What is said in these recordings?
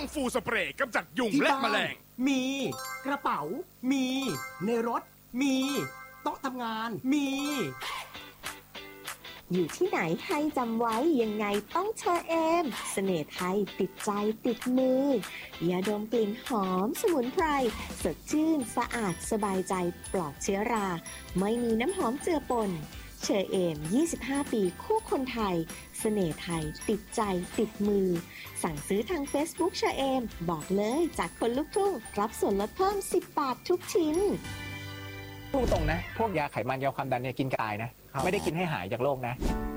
ฟูสเปรย์กำจัดยุงและแมลงมีกระเป๋ามีในรถมีโต๊ะทำงานมีอยู่ที่ไหนให้จำไว้ยังไงต้องเชอเอมเสน่ห์ไทยติดใจติดมือยาดมกลิ่นหอมสมุนไพรสดชื่นสะอาดสบายใจปลอดเชื้อราไม่มีน้ำหอมเจือปนเชอเอม25 ปีคู่คนไทยเสน่ห์ไทยติดใจติดมือสั่งซื้อทาง Facebook เชอเอมบอกเลยจากคนลุกทุ่งรับส่วนลดเพิ่ม10 บาททุกชิ้นพูดตรงนะพวกยาไขมันยาความดันเนี่ยกินกายนะไม่ได้กินให้หายจากโรคนะ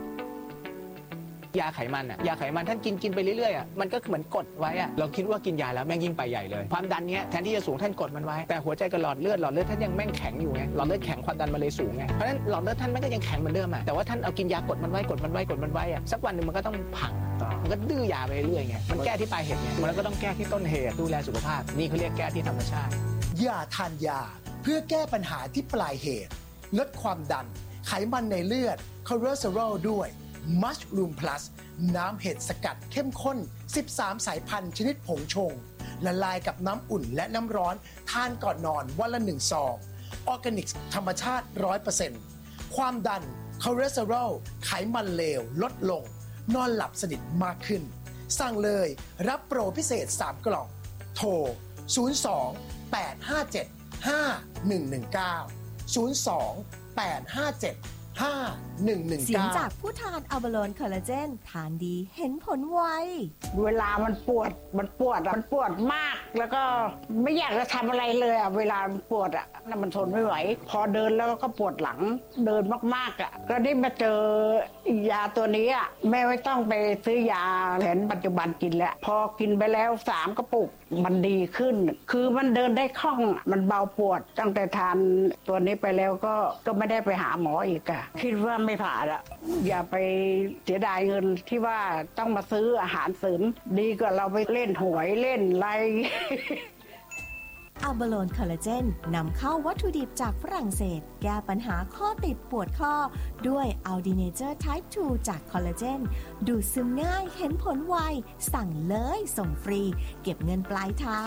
ยาไขมันอ่ะยาไขมันท่านกินไปเรื่อยๆอ่ะมันก็เหมือนกดไว้อ่ะเราคิดว่ากินยาแล้วแม่งยิ่งไปใหญ่เลยความดันเนี้ยแทนที่จะสูงท่านกดมันไว้แต่หัวใจกับหลอดเลือดท่านยังแม่งแข็งอยู่ไงหลอดเลือดแข็งความดันมันเลยสูงไงเพราะฉะนั้นหลอดเลือดท่านมันก็ยังแข็งเหมือนเดิมอ่ะแต่ว่าท่านเอากินยากดมันไว้อ่ะสักวันหนึ่งมันก็ต้องพังมันก็ดื้อยาไปเรื่อยไงมันแก้ที่ปลายเหตุไงมันก็ต้องแก้ที่ต้นเหตุดูแลสุขภาพนี่เขาเรียกแก้ที่ธรรมชาติยาทานยาเพื่อแก้ปัญหาที่ปลายเหตุลดความดันไขมันในเลือดคอเลสเตอรอลด้วยมัชรูมพลัสน้ำเห็ดสกัดเข้มข้น13 สายพันธุ์ชนิดผงชงละลายกับน้ำอุ่นและน้ำร้อนทานก่อนนอนวันละ1 ซองออร์แกนิกธรรมชาติ 100% ความดันคอเลสเตอรอลไขมันเลวลดลงนอนหลับสนิทมากขึ้นสั่งเลยรับโปรพิเศษ3 กล่องโทร02 857 5119 02 857 5119 เสียงจากผู้ทานอัลบาโลนคอลลาเจนทานดีเห็นผลไวเวลามันปวดมากแล้วก็ไม่อยากจะทำอะไรเลยอ่ะเวลามันปวดอ่ะมันทนไม่ไหวพอเดินแล้วก็ปวดหลังเดินมากๆอ่ะก็ได้มาเจอยาตัวนี้อ่ะแม่ไม่ต้องไปซื้อยาแผนปัจจุบันกินแล้วพอกินไปแล้ว3 กระปุกมันดีขึ้นคือมันเดินได้คล่องมันเบาปวดตั้งแต่ทานตัวนี้ไปแล้วก็ไม่ได้ไปหาหมออีกอะคิดว่าไม่ผ่านอะอย่าไปเสียดายเงินที่ว่าต้องมาซื้ออาหารเสริมดีกว่าเราไปเล่นหวยเล่นอะไรอัลบาโลนคอลลาเจนนำเข้าวัตถุดิบจากฝรั่งเศสแก้ปัญหาข้อติดปวดข้อด้วยอัลดีเนเจอร์ไทป์ 2 จากคอลลาเจนดูดซึมง่ายเห็นผลไวสั่งเลยส่งฟรีเก็บเงินปลายทาง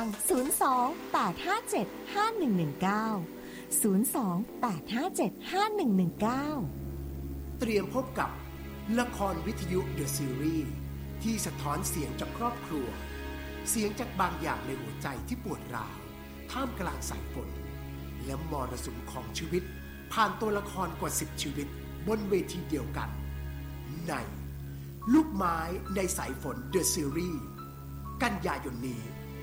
02-857-5119 เตรียมพบกับละครวิทยุ The Series ที่สะท้อนเสียงจากครอบครัวเสียงจากบางอย่างในหัวใจที่ปวดร้าวท่ามกลางสายฝนและมรสุมของชีวิตผ่านตัวละครกว่า10 ชีวิตบนเวทีเดียวกันในลูกไม้ในสายฝน The Series กันยายนนี้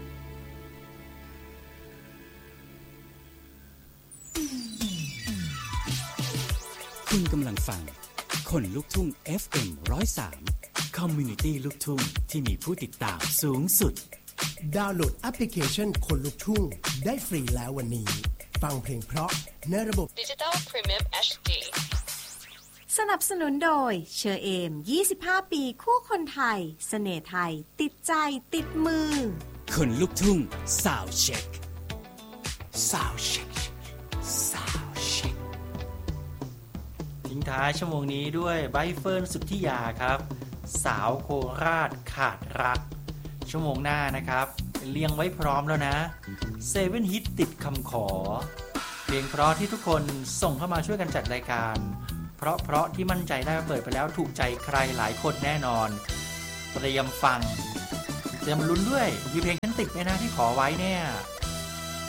คุณกำลังฟังคนลุกทุ่ง FM 103 Community ลูกทุ่งที่มีผู้ติดตามสูงสุดดาวน์โหลดแอปพลิเคชันคนลุกทุ่งได้ฟรีแล้ววันนี้ฟังเพลงเพราะในระบบ Digital Premium HD สนับสนุนโดยเชอเอม25 ปีคู่คนไทยเสน่ห์ไทยติดใจติดมือคนลุกทุ่งซาวด์เช็คทิ้งท้ายชั่วโมงนี้ด้วยใบเฟิร์นสุทธิยาครับสาวโคราชขาดรักชั่วโมงหน้านะครับเรียงไว้พร้อมแล้วนะ7 ฮิตติดคำขอเพลงเพราะที่ทุกคนส่งเข้ามาช่วยกันจัดรายการเพราะที่มั่นใจได้ว่าเปิดไปแล้วถูกใจใครหลายคนแน่นอนเตรียมฟังเตรียมลุ้นด้วยมีเพลงฉันติดไหมนะที่ขอไว้เนี่ย